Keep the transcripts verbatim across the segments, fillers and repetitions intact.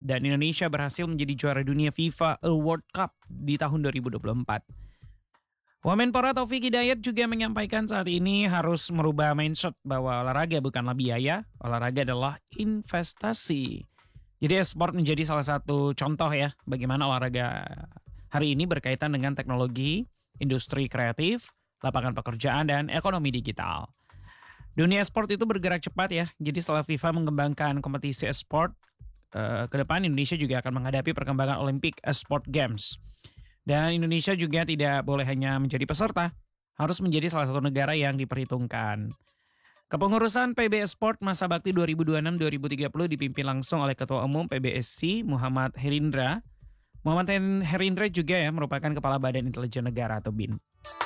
Dan Indonesia berhasil menjadi juara dunia FIFA World Cup di tahun dua ribu dua puluh empat. Wamenpora Taufik Hidayat juga menyampaikan saat ini harus merubah mindset bahwa olahraga bukanlah biaya, olahraga adalah investasi. Jadi e-sport menjadi salah satu contoh ya bagaimana olahraga hari ini berkaitan dengan teknologi, industri kreatif, lapangan pekerjaan, dan ekonomi digital. Dunia e-sport itu bergerak cepat ya, jadi setelah FIFA mengembangkan kompetisi e-sport, eh, ke depan Indonesia juga akan menghadapi perkembangan Olympic e-sport Games. Dan Indonesia juga tidak boleh hanya menjadi peserta, harus menjadi salah satu negara yang diperhitungkan. Kepengurusan P B Sport masa bakti dua ribu dua puluh enam sampai dua ribu tiga puluh dipimpin langsung oleh Ketua Umum P B S C Muhammad Herindra. Muhammad Herindra juga ya merupakan Kepala Badan Intelijen Negara atau B I N.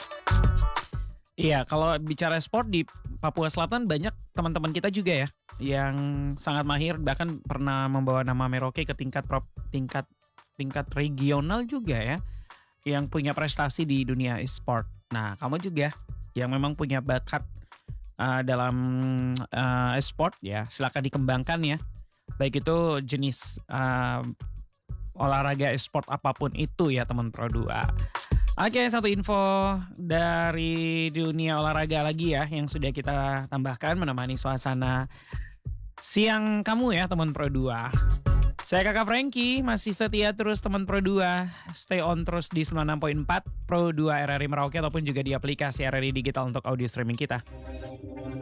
Iya, kalau bicara sport di Papua Selatan banyak teman-teman kita juga ya yang sangat mahir, bahkan pernah membawa nama Merauke ke tingkat prop, tingkat tingkat regional juga ya, yang punya prestasi di dunia e-sport. Nah, kamu juga yang memang punya bakat uh, dalam uh, e-sport ya, silakan dikembangkan ya. Baik itu jenis uh, olahraga e-sport apapun itu ya teman Pro dua. Oke, satu info dari dunia olahraga lagi ya yang sudah kita tambahkan menemani suasana siang kamu ya teman Pro dua. Saya Kakak Frankie, masih setia terus teman Pro dua. Stay on terus di sembilan puluh enam koma empat Pro dua R R I Merauke ataupun juga di aplikasi R R I Digital untuk audio streaming kita.